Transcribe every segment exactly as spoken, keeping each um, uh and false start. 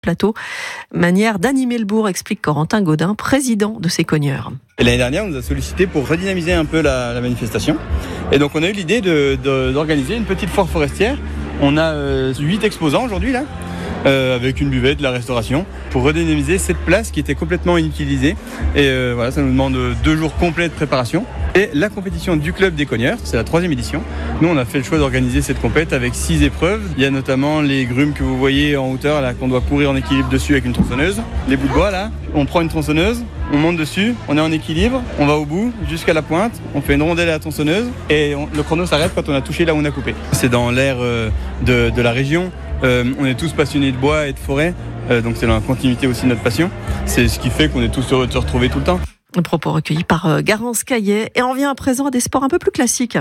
plateau. Manière d'animer le bourg, explique Corentin Gaudin, président de ces cogneurs. Et l'année dernière, on nous a sollicité pour redynamiser un peu la, la manifestation. Et donc on a eu l'idée de, de, d'organiser une petite foire forestière. On a euh, huit exposants aujourd'hui là, euh, avec une buvette, de la restauration, pour redynamiser cette place qui était complètement inutilisée. Et euh, voilà, ça nous demande deux jours complets de préparation. Et la compétition du club des cogneurs, c'est la troisième édition. Nous, on a fait le choix d'organiser cette compète avec six épreuves. Il y a notamment les grumes que vous voyez en hauteur, là, qu'on doit courir en équilibre dessus avec une tronçonneuse. Les bouts de bois, là, on prend une tronçonneuse, on monte dessus, on est en équilibre, on va au bout, jusqu'à la pointe, on fait une rondelle à la tronçonneuse et on, le chrono s'arrête quand on a touché là où on a coupé. C'est dans l'air euh, de, de la région. Euh, on est tous passionnés de bois et de forêt, euh, donc c'est dans la continuité aussi de notre passion. C'est ce qui fait qu'on est tous heureux de se retrouver tout le temps. Un propos recueilli par Garance Caillet. Et on vient à présent à des sports un peu plus classiques.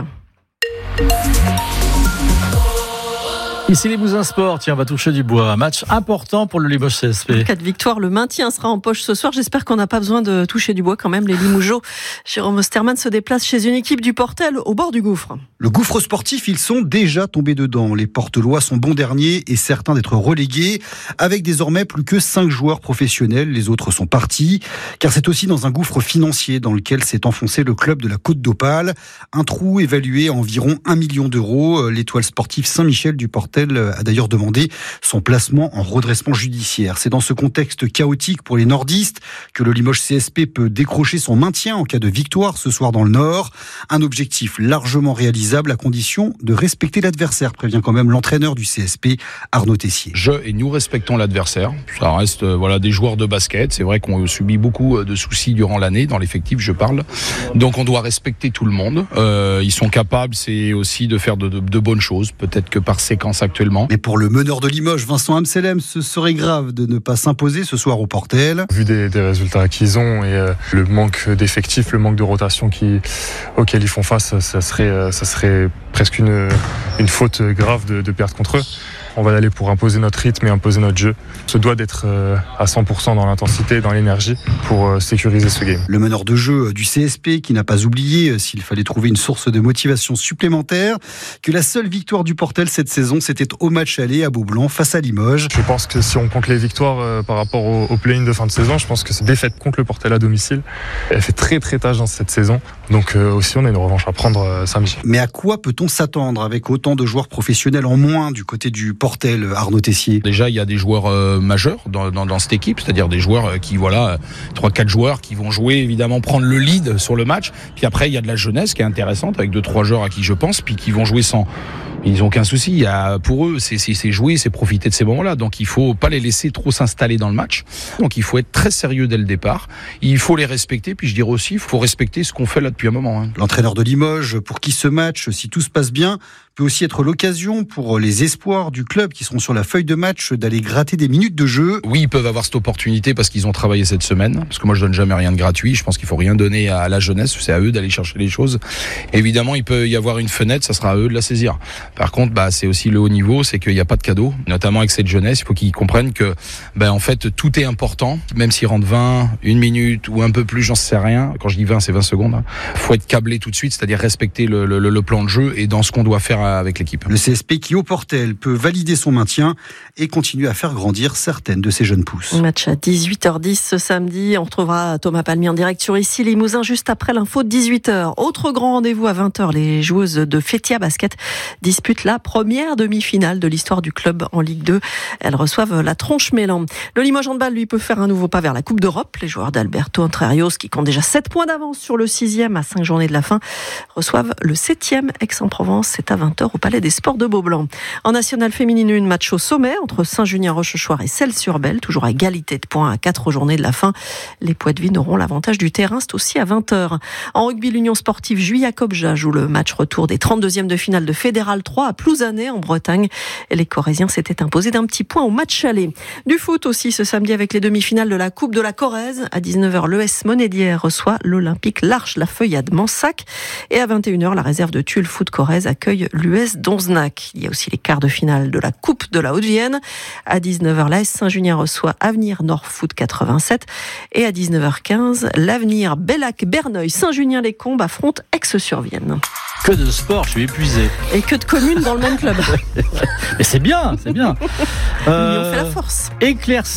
Ici les Bousins Sport, tiens, on va toucher du bois. Match important pour le Limoges C S P. En cas de victoire, le maintien sera en poche ce soir. J'espère qu'on n'a pas besoin de toucher du bois quand même. Les Limougeaux, Jérôme Osterman se déplace chez une équipe du Portel au bord du gouffre. Le gouffre sportif, ils sont déjà tombés dedans. Les Portelois sont bons derniers et certains d'être relégués, avec désormais plus que cinq joueurs professionnels. Les autres sont partis, car c'est aussi dans un gouffre financier dans lequel s'est enfoncé le club de la Côte d'Opale. Un trou évalué à environ un million d'euros. L'étoile sportive Saint-Michel du Portel a d'ailleurs demandé son placement en redressement judiciaire. C'est dans ce contexte chaotique pour les nordistes que le Limoges C S P peut décrocher son maintien en cas de victoire ce soir dans le Nord. Un objectif largement réalisable à condition de respecter l'adversaire, prévient quand même l'entraîneur du C S P, Arnaud Tessier. Je et nous respectons l'adversaire. Ça reste euh, voilà des joueurs de basket. C'est vrai qu'on subit beaucoup de soucis durant l'année, dans l'effectif je parle. Donc on doit respecter tout le monde. Euh, ils sont capables, c'est aussi de faire de, de, de bonnes choses. Peut-être que par séquence actuellement. Mais pour le meneur de Limoges, Vincent Amselem, ce serait grave de ne pas s'imposer ce soir au Portel. Vu des, des résultats qu'ils ont et euh, le manque d'effectifs, le manque de rotation qui, auquel ils font face, ça serait, ça serait presque une, une faute grave de, de perdre contre eux. On va y aller pour imposer notre rythme et imposer notre jeu. On se doit d'être à cent pour cent dans l'intensité, dans l'énergie pour sécuriser ce game. Le meneur de jeu du C S P qui n'a pas oublié, s'il fallait trouver une source de motivation supplémentaire, que la seule victoire du Portel cette saison, c'était au match aller à Beaublanc face à Limoges. Je pense que si on compte les victoires euh, par rapport au, au play-in de fin de saison, je pense que c'est défaite contre le Portel à domicile. Elle fait très très tâche dans cette saison. Donc euh, aussi, on a une revanche à prendre euh, samedi. Mais à quoi peut-on s'attendre avec autant de joueurs professionnels en moins du côté du Portel, Arnaud Tessier? Déjà, il y a des joueurs euh, majeurs dans, dans, dans cette équipe, c'est-à-dire des joueurs euh, qui, voilà, trois quatre joueurs qui vont jouer, évidemment, prendre le lead sur le match. Puis après, il y a de la jeunesse qui est intéressante, avec deux trois joueurs à qui je pense, puis qui vont jouer sans... Ils n'ont aucun souci. Il y a, pour eux, c'est, c'est, c'est jouer, c'est profiter de ces moments-là. Donc, il faut pas les laisser trop s'installer dans le match. Donc, il faut être très sérieux dès le départ. Il faut les respecter. Puis, je dirais aussi, il faut respecter ce qu'on fait là depuis un moment. Hein. L'entraîneur de Limoges, pour qui ce match, si tout se passe bien, peut aussi être l'occasion pour les espoirs du club qui seront sur la feuille de match d'aller gratter des minutes de jeu. Oui, ils peuvent avoir cette opportunité parce qu'ils ont travaillé cette semaine. Parce que moi, je donne jamais rien de gratuit. Je pense qu'il faut rien donner à la jeunesse. C'est à eux d'aller chercher les choses. Évidemment, il peut y avoir une fenêtre. Ça sera à eux de la saisir. Par contre, bah, c'est aussi le haut niveau. C'est qu'il n'y a pas de cadeau. Notamment avec cette jeunesse. Il faut qu'ils comprennent que, bah, en fait, tout est important. Même s'ils rentrent vingt, une minute ou un peu plus, j'en sais rien. Quand je dis vingt, c'est vingt secondes. Hein. Faut être câblé tout de suite. C'est-à-dire respecter le, le, le plan de jeu et dans ce qu'on doit faire avec l'équipe. Le C S P qui, au Portel, peut valider son maintien et continuer à faire grandir certaines de ses jeunes pousses. Match à dix-huit heures dix ce samedi. On retrouvera Thomas Palmier en direct sur Ici Limousin juste après l'info de dix-huit heures. Autre grand rendez-vous à vingt heures. Les joueuses de Fétia Basket disputent la première demi-finale de l'histoire du club en Ligue deux. Elles reçoivent la Tronche-Mélan. Le Limoges Handball, lui, peut faire un nouveau pas vers la Coupe d'Europe. Les joueurs d'Alberto Entrerios, qui comptent déjà sept points d'avance sur le sixième à cinq journées de la fin, reçoivent le septième Aix-en-Provence. C'est à vingt heures au Palais des Sports de Beaublanc. En nationale féminine, une match au sommet entre Saint-Junien-Rochechouart et Celles-sur-Belle, toujours à égalité de points à quatre journées de la fin. Les Poitevines auront l'avantage du terrain, c'est aussi à vingt heures. En rugby, l'Union sportive Juilly-Jacobja joue le match retour des trente-deuxièmes de finale de Fédéral trois à Plouzané en Bretagne. Et les Corésiens s'étaient imposés d'un petit point au match aller. Du foot aussi ce samedi avec les demi-finales de la Coupe de la Corrèze. À dix-neuf heures, l'E S Monédière reçoit l'Olympique l'Arche la Feuillade Mansac. Et à vingt et une heures, la réserve de Tulle Foot Corrèze accueille l'U S Donzenac. Il y a aussi les quarts de finale de la Coupe de la Haute-Vienne. À dix-neuf heures, l'A S Saint-Junien reçoit Avenir Nord Foot quatre-vingt-sept. Et à dix-neuf heures quinze, l'Avenir Bellac-Berneuil Saint-Junien-les-Combes affronte Aix-sur-Vienne. Que de sport, je suis épuisé. Et que de communes dans le même club. Mais c'est bien, c'est bien. Euh, L'union fait la force. Éclairci.